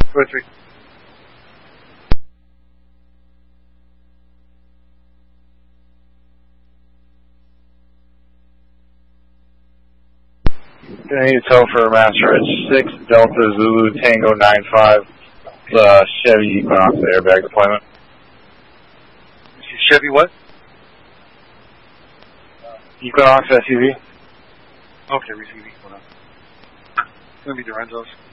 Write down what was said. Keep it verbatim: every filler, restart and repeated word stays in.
Go ahead, three. I need to tell for Master at six Delta Zulu Tango nine five, uh, Chevy Equinox airbag deployment. Chevy what? Equinox S U V. Okay, receive Equinox. It's going to be Lorenzo's.